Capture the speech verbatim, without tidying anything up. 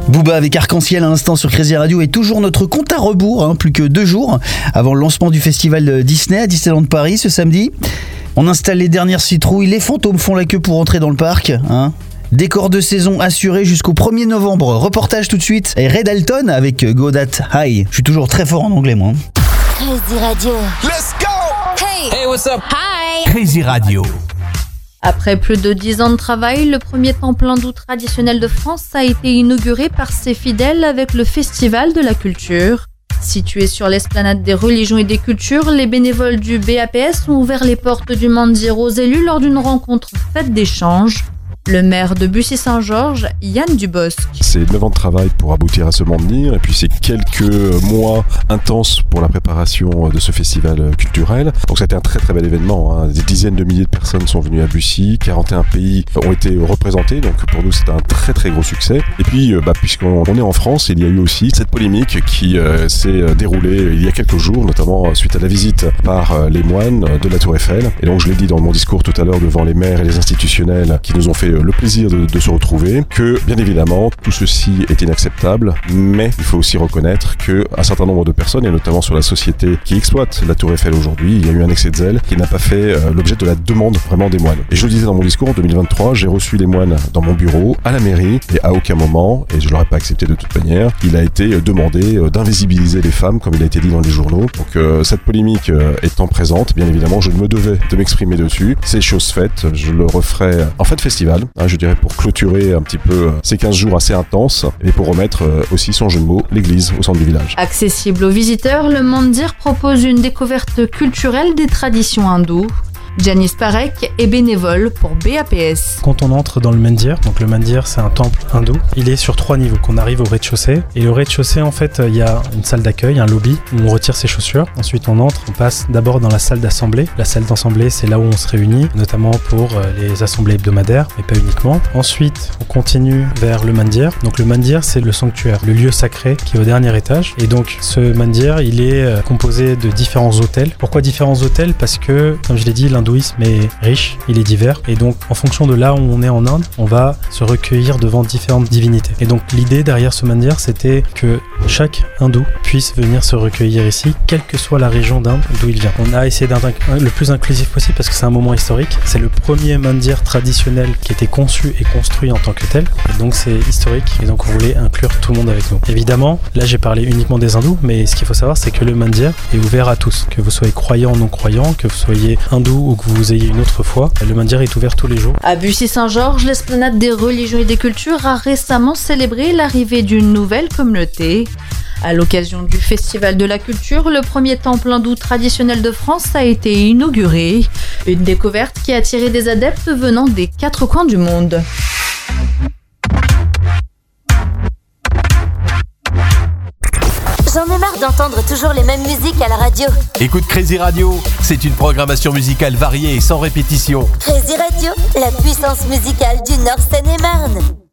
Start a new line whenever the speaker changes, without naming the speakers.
Booba avec Arc-en-Ciel à l'instant sur Crazy Radio est toujours notre compte à rebours, hein, plus que deux jours avant le lancement du festival Disney à Disneyland Paris ce samedi. On installe les dernières citrouilles, les fantômes font la queue pour entrer dans le parc. Hein. Décor de saison assuré jusqu'au premier novembre. Reportage tout de suite. Et Red Alton avec Go That High. Je suis toujours très fort en anglais moi.
Crazy Radio.
Let's go!
Hey!
Hey, what's up?
Hi!
Crazy Radio.
Après plus de dix ans de travail, le premier temple hindou traditionnel de France a été inauguré par ses fidèles avec le Festival de la Culture. Situé sur l'esplanade des religions et des cultures, les bénévoles du B A P S ont ouvert les portes du Mandir aux élus lors d'une rencontre faite d'échanges. Le maire de Bussy-Saint-Georges, Yann Dubosc.
C'est neuf ans de travail pour aboutir à ce Mandir et puis c'est quelques mois intenses pour la préparation de ce festival culturel. Donc c'était un très très bel événement, hein. Des dizaines de milliers de personnes sont venues à Bussy, quarante et un pays ont été représentés, donc pour nous c'est un très très gros succès. Et puis bah, puisqu'on on est en France, il y a eu aussi cette polémique qui euh, s'est déroulée il y a quelques jours, notamment suite à la visite par euh, les moines de la Tour Eiffel. Et donc je l'ai dit dans mon discours tout à l'heure devant les maires et les institutionnels qui nous ont fait le plaisir de, de se retrouver, que bien évidemment tout ceci est inacceptable, mais il faut aussi reconnaître qu'un certain nombre de personnes, et notamment sur la société qui exploite la Tour Eiffel aujourd'hui, il y a eu un excès de zèle qui n'a pas fait euh, l'objet de la demande vraiment des moines. Et je le disais dans mon discours, en deux mille vingt-trois, j'ai reçu les moines dans mon bureau, à la mairie, et à aucun moment, et je ne l'aurais pas accepté de toute manière, il a été demandé euh, d'invisibiliser les femmes, comme il a été dit dans les journaux. Donc euh, cette polémique euh, étant présente, bien évidemment, je me devais de m'exprimer dessus. C'est chose faite, je le referai en fin de festival, hein, je dirais pour clôturer un petit peu ces quinze jours assez intenses et pour remettre aussi son jeu de mots, l'église au centre du village.
Accessible aux visiteurs, le Mandir propose une découverte culturelle des traditions hindoues. Janice Parek est bénévole pour B A P S.
Quand on entre dans le Mandir, donc le Mandir c'est un temple hindou, il est sur trois niveaux, qu'on arrive au rez-de-chaussée. Et le rez-de-chaussée en fait, il y a une salle d'accueil, un lobby où on retire ses chaussures. Ensuite on entre, on passe d'abord dans la salle d'assemblée. La salle d'assemblée c'est là où on se réunit, notamment pour les assemblées hebdomadaires, mais pas uniquement. Ensuite on continue vers le Mandir. Donc le Mandir c'est le sanctuaire, le lieu sacré qui est au dernier étage. Et donc ce Mandir il est composé de différents hôtels. Pourquoi différents hôtels? Parce que, comme je l'ai dit, l'hindouisme est riche, il est divers, et donc en fonction de là où on est en Inde, on va se recueillir devant différentes divinités. Et donc l'idée derrière ce Mandir, c'était que chaque hindou puisse venir se recueillir ici, quelle que soit la région d'Inde d'où il vient. On a essayé d'être le plus inclusif possible parce que c'est un moment historique. C'est le premier Mandir traditionnel qui était conçu et construit en tant que tel, et donc c'est historique, et donc on voulait inclure tout le monde avec nous. Évidemment, là j'ai parlé uniquement des hindous, mais ce qu'il faut savoir c'est que le Mandir est ouvert à tous, que vous soyez croyant ou non croyant, que vous soyez hindou ou que vous ayez une autre foi, le Mandir est ouvert tous les jours.
À Bussy-Saint-Georges, l'esplanade des religions et des cultures a récemment célébré l'arrivée d'une nouvelle communauté. À l'occasion du Festival de la Culture, le premier temple hindou traditionnel de France a été inauguré. Une découverte qui a attiré des adeptes venant des quatre coins du monde.
J'en ai marre d'entendre toujours les mêmes musiques à la radio.
Écoute Crazy Radio, c'est une programmation musicale variée et sans répétition.
Crazy Radio, la puissance musicale du Nord Seine-et-Marne.